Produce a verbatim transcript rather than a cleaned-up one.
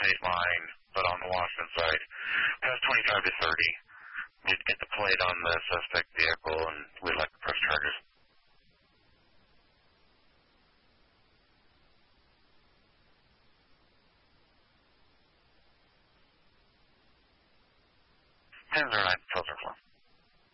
state line, but on the Washington side, past twenty-five to thirty. We'd get the plate on the suspect vehicle, and we'd like to press charges. ten oh nine, filter flow.